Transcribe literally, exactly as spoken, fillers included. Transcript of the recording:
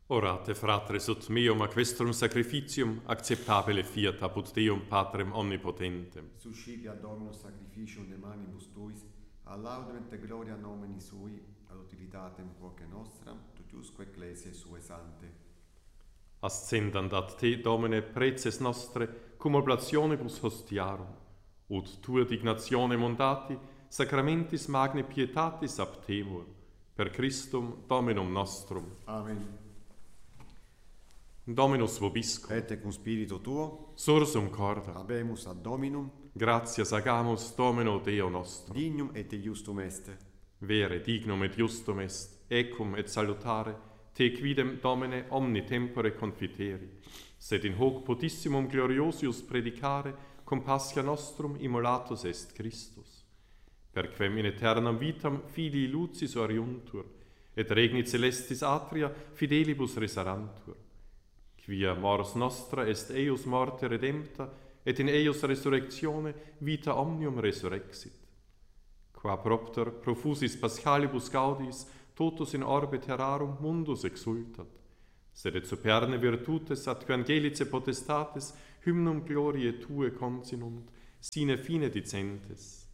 Orate, fratres, ut meum a questrum sacrificium acceptabile fiat apud Deum Patrem omnipotentem. Suscipia Dominus sacrificium de manibus tuis, a laudem et gloria nomini sui, ad utilitatem quoque nostram, totiusque ecclesiae sue sante. Ascendant ad te, Domine, preces nostre, cum oblationibus hostiarum, ut tua dignationem mondati, sacramentis magni pietatis aptemur, per Christum Dominum nostrum. Amen. Dominus vobiscum, Et cum spiritu tuo, sursum corda, habemus ad Dominum, gratias agamus Domino Deo nostro. dignum et iustum est. Vere dignum et justum est, ecum et salutare, te quidem Domine omni tempore confiteri, sed in hoc potissimum gloriosius predicare, cum pascha nostrum immolatus est Christus. Perquem in aeternam vitam filii lucis oriuntur, et regni celestis atria fidelibus resarantur. Quia mors nostra est eius morte redempta, et in eius resurrectione vita omnium resurrexit. Qua propter profusis paschalibus gaudis, totus in orbe terrarum mundus exultat, sed et superne virtutes atque angelice potestates hymnum gloriae tue consinunt, sine fine dicentes.